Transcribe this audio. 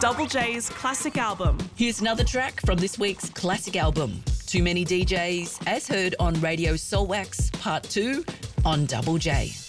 Double J's classic album. Here's another track from this week's classic album, Too Many DJs, as heard on Radio Soulwax Part 2 on Double J.